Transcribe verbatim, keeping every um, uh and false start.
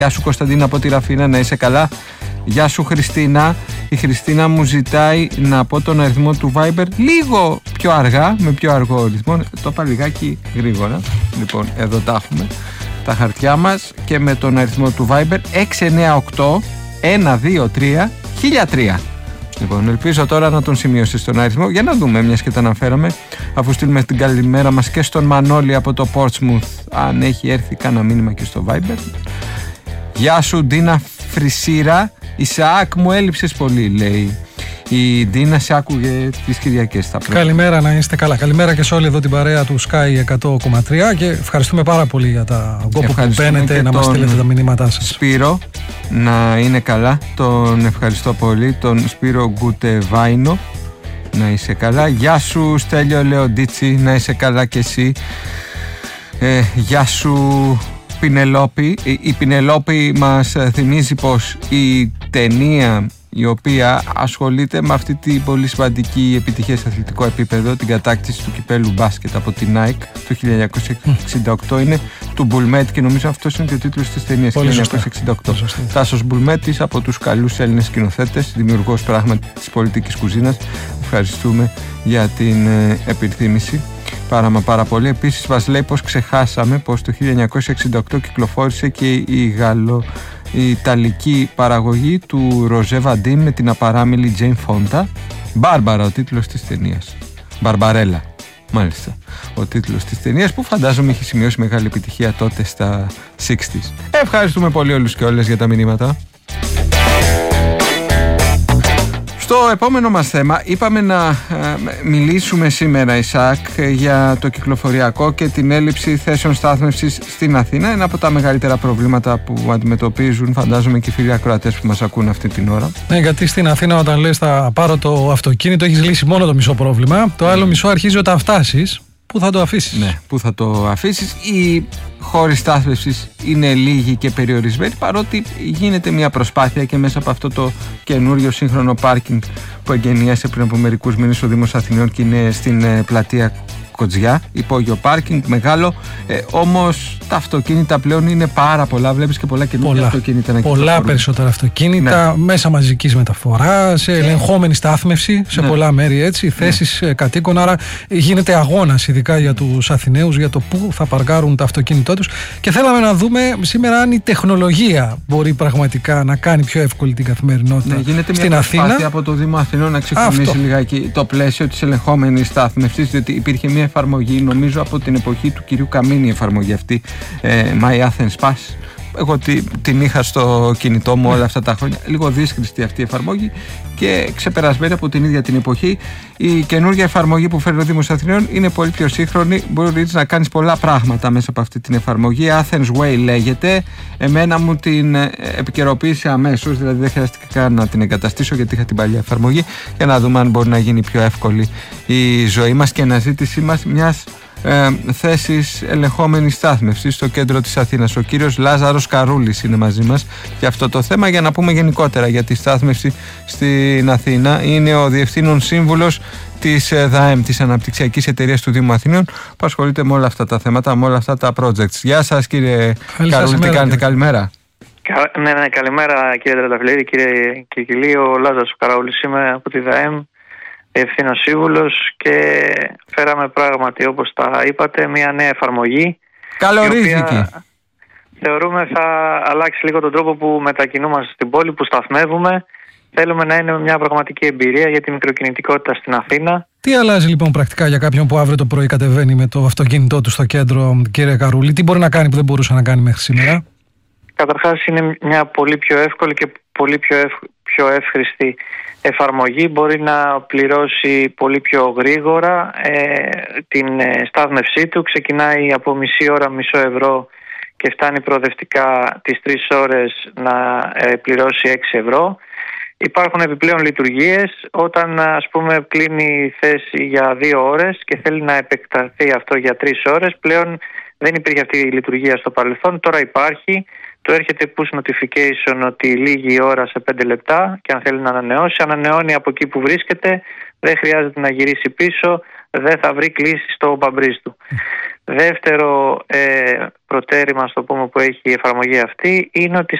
Γεια σου Κωνσταντίνα από τη Ραφίνα, να είσαι καλά. Γεια σου Χριστίνα. Η Χριστίνα μου ζητάει να πω τον αριθμό του Viber λίγο πιο αργά, με πιο αργό ρυθμό. Το είπα λιγάκι γρήγορα. Λοιπόν, εδώ τα έχουμε τα χαρτιά μας και με τον αριθμό του Viber έξι εννιά οκτώ ένα δύο τρία χίλια τρία. Λοιπόν, ελπίζω τώρα να τον σημειώσεις τον αριθμό για να δούμε, μιας και τα αναφέραμε, αφού στείλουμε την καλημέρα μας και στον Μανώλη από το Portsmouth, αν έχει έρθει κάνα μήνυμα και στο Viber. Γεια σου Ντίνα Φρυσίρα. Ισαάκ, μου έλειψες πολύ, λέει η Ντίνα. Σε άκουγε τις Κυριακές. Θα Καλημέρα, να είστε καλά. Καλημέρα και σε όλη εδώ την παρέα του Sky εκατό κόμμα τρία και ευχαριστούμε πάρα πολύ για τα κόπο που μπαίνετε να μας στείλετε τα μηνύματά σας. Σπύρο, να είναι καλά. Τον ευχαριστώ πολύ. Τον Σπύρο Γκουτεβάινο, να είσαι καλά. Γεια σου Στέλιο Λεοντίτσι, να είσαι καλά και εσύ. ε, Γεια σου Πινελόπη. Η Πινελόπη μας θυμίζει πως η ταινία η οποία ασχολείται με αυτή την πολύ σημαντική επιτυχία σε αθλητικό επίπεδο, την κατάκτηση του κυπέλου μπάσκετ από την Nike το χίλια εννιακόσια εξήντα οκτώ, είναι του Μπουλμέτη και νομίζω αυτός είναι και ο τίτλος της ταινίας, χίλια εννιακόσια εξήντα οκτώ. Τάσος Μπουλμέτης, από τους καλούς Έλληνες σκηνοθέτες, δημιουργός πράγματι της πολιτικής κουζίνας. Ευχαριστούμε για την ε, επιθύμηση. Πάρα μα πάρα πολύ. Επίσης μας λέει πως ξεχάσαμε πως το χίλια εννιακόσια εξήντα οκτώ κυκλοφόρησε και η Γαλλο, η Ιταλική παραγωγή του Ροζέ Βαντίν με την απαράμιλη Τζέιν Φόντα. Μπάρμπαρα ο τίτλος της ταινίας. Μπαρμπαρέλα, μάλιστα, ο τίτλος της ταινίας, που φαντάζομαι είχε σημειώσει μεγάλη επιτυχία τότε στα εξήντα. Ευχαριστούμε πολύ όλους και όλες για τα μηνύματα. Στο επόμενο μας θέμα είπαμε να ε, μιλήσουμε σήμερα, Ισαάκ, για το κυκλοφοριακό και την έλλειψη θέσεων στάθμευσης στην Αθήνα. Ένα από τα μεγαλύτερα προβλήματα που αντιμετωπίζουν, φαντάζομαι, και οι φίλοι ακροατές που μας ακούν αυτή την ώρα. Ναι, γιατί στην Αθήνα όταν λες θα πάρω το αυτοκίνητο έχεις λύσει μόνο το μισό πρόβλημα. Το άλλο μισό αρχίζει όταν φτάσεις. Πού θα το αφήσεις? Ναι, πού θα το αφήσεις. Οι χώροι στάθμευσης είναι λίγοι και περιορισμένοι, παρότι γίνεται μια προσπάθεια και μέσα από αυτό το καινούριο σύγχρονο πάρκινγκ που εγκαινίασε πριν από μερικούς μήνες ο Δήμος Αθηνών και είναι στην ε, πλατεία Κοτζιά, υπόγειο πάρκινγκ μεγάλο, ε, όμως τα αυτοκίνητα πλέον είναι πάρα πολλά. Βλέπεις και πολλά καινούργια αυτοκίνητα να κυκλοφορούν. Πολλά περισσότερα αυτοκίνητα, ναι. Μέσα μαζικής μεταφοράς, σε ελεγχόμενη στάθμευση σε ναι. πολλά μέρη, έτσι, θέσεις ναι. κατοίκων. Άρα γίνεται αγώνας, ειδικά για τους Αθηναίους, για το πού θα παρκάρουν τα αυτοκίνητά τους. Και θέλαμε να δούμε σήμερα αν η τεχνολογία μπορεί πραγματικά να κάνει πιο εύκολη την καθημερινότητα ναι, γίνεται στην μια Αθήνα. Γίνεται από το Δήμο Αθηνών να ξεκινήσει λιγάκι το πλαίσιο της ελεγχόμενης στάθμευσης, διότι υπήρχε μια εφαρμογή, νομίζω από την εποχή του κυρίου Καμίνη, η εφαρμογή αυτή, ε, My Athens Pass. Εγώ τη, την είχα στο κινητό μου όλα αυτά τα χρόνια. Λίγο δύσκολη αυτή η εφαρμογή και ξεπερασμένη από την ίδια την εποχή. Η καινούργια εφαρμογή που φέρνει ο Δήμος Αθηνών είναι πολύ πιο σύγχρονη. Μπορείς να κάνεις πολλά πράγματα μέσα από αυτή την εφαρμογή. Athens Way λέγεται. Εμένα μου την επικαιροποίησε αμέσως, δηλαδή δεν χρειάστηκε καν να την εγκαταστήσω γιατί είχα την παλιά εφαρμογή, για να δούμε αν μπορεί να γίνει πιο εύκολη η ζωή μας και η αναζήτησή μας μιας Ε, θέσεις ελεγχόμενης στάθμευσης στο κέντρο της Αθήνας. Ο κύριος Λάζαρος Καρούλης είναι μαζί μας για αυτό το θέμα, για να πούμε γενικότερα για τη στάθμευση στην Αθήνα. Είναι ο Διευθύνων Σύμβουλος της ΔΑΕΜ, της Αναπτυξιακής Εταιρείας του Δήμου Αθηνών, που ασχολείται με όλα αυτά τα θέματα, με όλα αυτά τα projects. Γεια σας κύριε Καρούλη, τι κάνετε? Καλημέρα. Κα, ναι, ναι, καλημέρα κύριε Τρελαφυλλίδη, κύριε Κικυλή. Ο Λάζαρος Καρούλης είμαι από τη ΔΑΕΜ, Διευθύνων Σύμβουλος, και φέραμε πράγματι, όπως τα είπατε, μια νέα εφαρμογή. Καλορίζικη. Θεωρούμε θα αλλάξει λίγο τον τρόπο που μετακινούμαστε στην πόλη, που σταθμεύουμε. Θέλουμε να είναι μια πραγματική εμπειρία για τη μικροκινητικότητα στην Αθήνα. Τι αλλάζει λοιπόν πρακτικά για κάποιον που αύριο το πρωί κατεβαίνει με το αυτοκίνητό του στο κέντρο, κύριε Καρούλη? Τι μπορεί να κάνει που δεν μπορούσε να κάνει μέχρι σήμερα? Καταρχάς είναι μια πολύ πιο εύκολη και πολύ πιο, ευ... πιο εύχρηστη εφαρμογή. Μπορεί να πληρώσει πολύ πιο γρήγορα ε, την ε, στάθμευσή του. Ξεκινάει από μισή ώρα, μισό ευρώ, και φτάνει προοδευτικά τις τρεις ώρες να ε, πληρώσει έξι ευρώ. Υπάρχουν επιπλέον λειτουργίες. Όταν, ας πούμε, κλείνει η θέση για δύο ώρες και θέλει να επεκταθεί αυτό για τρεις ώρες, πλέον δεν υπήρχε αυτή η λειτουργία στο παρελθόν, τώρα υπάρχει. Του έρχεται push notification ότι λήγει η ώρα σε πέντε λεπτά, και αν θέλει να ανανεώσει, ανανεώνει από εκεί που βρίσκεται, δεν χρειάζεται να γυρίσει πίσω, δεν θα βρει κλίση στο παμπρίζ του. Δεύτερο ε, προτέρημα, στο πούμε, που έχει η εφαρμογή αυτή είναι ότι